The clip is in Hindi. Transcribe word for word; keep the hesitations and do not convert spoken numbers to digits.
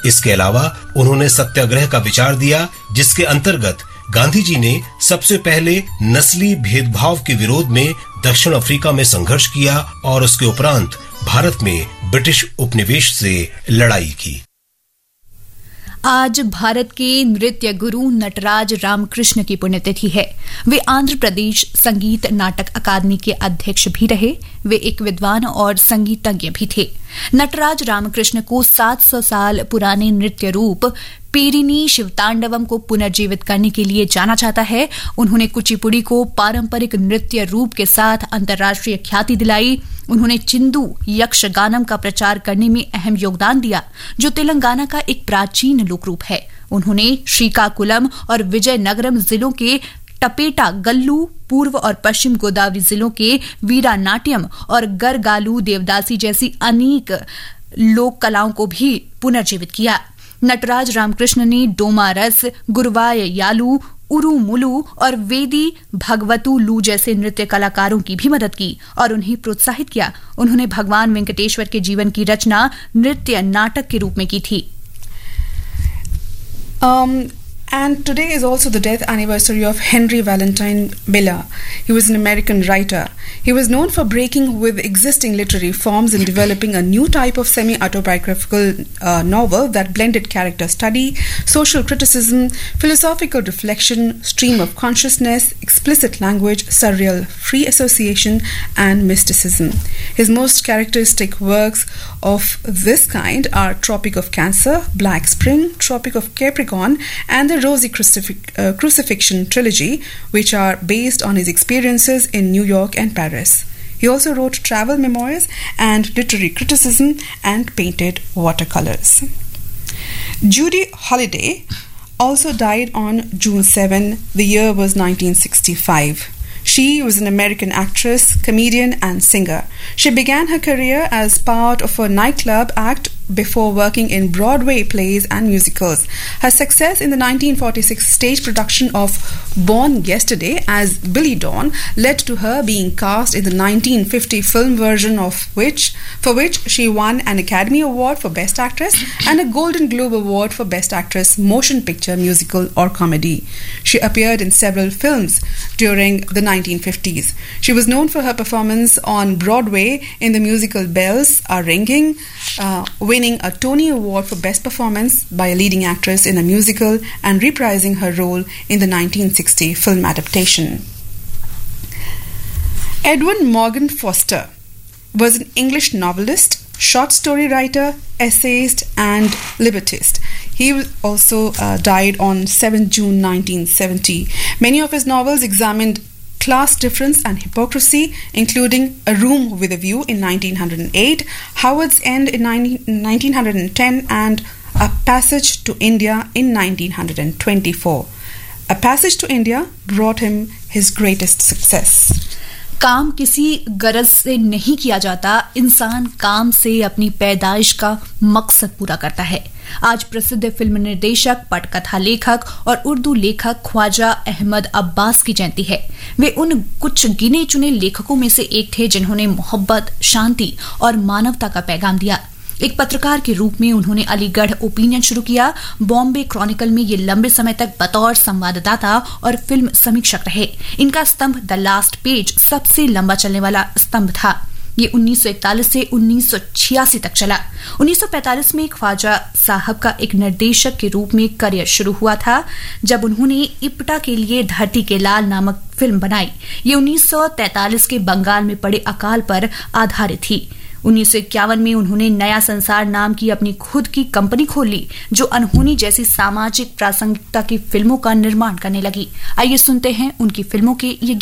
इसके अलावा उन्होंने सत्याग्रह का विचार दिया, जिसके अंतर्गत गांधी जी ने सबसे पहले नस्ली भेदभाव के विरोध में दक्षिण अफ्रीका में संघर्ष किया और उसके उपरांत भारत में ब्रिटिश उपनिवेश से लड़ाई की। आज भारत के नृत्य गुरु नटराज रामकृष्ण की पुण्यतिथि है। वे आंध्र प्रदेश संगीत नाटक अकादमी के अध्यक्ष भी रहे। वे एक विद्वान और संगीतज्ञ भी थे। नटराज रामकृष्ण को सात सौ साल पुराने नृत्य रूप पेरिनी शिवतांडवम को पुनर्जीवित करने के लिए जाना जाता है। उन्होंने कुचिपुड़ी को पारंपरिक नृत्य रूप के साथ अंतर्राष्ट्रीय ख्याति दिलाई। उन्होंने चिंदू यक्षगानम का प्रचार करने में अहम योगदान दिया, जो तेलंगाना का एक प्राचीन लोक रूप है। उन्होंने श्रीकाकुलम और विजयनगरम जिलों के टपेटा गल्लू, पूर्व और पश्चिम गोदावरी जिलों के वीरा नाट्यम और गरगालू देवदासी जैसी अनेक लोक कलाओं को भी पुनर्जीवित किया। नटराज रामकृष्ण ने डोमा रस, गुरवाय यालू, उरुमुलू और वेदी भगवतु लू जैसे नृत्य कलाकारों की भी मदद की और उन्हें प्रोत्साहित किया। उन्होंने भगवान वेंकटेश्वर के जीवन की रचना नृत्य नाटक के रूप में की थी। um, And today is also the death anniversary of Henry Valentine Miller. He was an American writer. He was known for breaking with existing literary forms and developing a new type of semi-autobiographical uh, novel that blended character study, social criticism, philosophical reflection, stream of consciousness, explicit language, surreal free association, and mysticism. His most characteristic works of this kind are Tropic of Cancer, Black Spring, Tropic of Capricorn, and the Rosy Crucifix, uh, Crucifixion trilogy, which are based on his experiences in New York and Paris. He also wrote travel memoirs and literary criticism and painted watercolors. Judy Holliday also died on June seventh. The year was nineteen sixty-five. She was an American actress, comedian, and singer. She began her career as part of a nightclub act before working in Broadway plays and musicals. Her success in the nineteen forty-six stage production of Born Yesterday as Billy Dawn led to her being cast in the nineteen fifty film version of which, for which she won an Academy Award for Best Actress and a Golden Globe Award for Best Actress Motion Picture, Musical or Comedy. She appeared in several films during the nineteen fifties. She was known for her performance on Broadway in the musical Bells Are Ringing, uh, winning a Tony Award for Best Performance by a leading actress in a musical and reprising her role in the nineteen sixty film adaptation. Edwin Morgan Foster was an English novelist, short story writer, essayist, and librettist. He also uh, died on seventh of June nineteen seventy. Many of his novels examined class difference and hypocrisy, including A Room with a View in nineteen oh eight, Howard's End in nineteen ten, and A Passage to India in nineteen twenty-four. A Passage to India brought him his greatest success. काम किसी गरज से नहीं किया जाता, इंसान काम से अपनी पैदाइश का मकसद पूरा करता है। आज प्रसिद्ध फिल्म निर्देशक, पटकथा लेखक और उर्दू लेखक ख्वाजा अहमद अब्बास की जयंती है। वे उन कुछ गिने चुने लेखकों में से एक थे जिन्होंने मोहब्बत, शांति और मानवता का पैगाम दिया। एक पत्रकार के रूप में उन्होंने अलीगढ़ ओपिनियन शुरू किया। बॉम्बे क्रॉनिकल में ये लंबे समय तक बतौर संवाददाता और फिल्म समीक्षक रहे। इनका स्तंभ द लास्ट पेज सबसे लंबा चलने वाला स्तंभ था। ये उन्नीस सौ इकतालीस से उन्नीस सौ छियासी तक चला। उन्नीस सौ पैंतालीस में ख्वाजा साहब का एक निर्देशक के रूप में करियर शुरू हुआ था, जब उन्होंने इप्टा के लिए धरती के लाल नामक फिल्म बनाई। ये उन्नीस सौ तैंतालीस के बंगाल में पड़े अकाल पर आधारित थी। उन्नीस सौ इक्यावन में उन्होंने नया संसार नाम की अपनी खुद की कंपनी खोली, जो अनहोनी जैसी सामाजिक प्रासंगिकता की फिल्मों का निर्माण करने लगी। आइए सुनते हैं उनकी फिल्मों के ये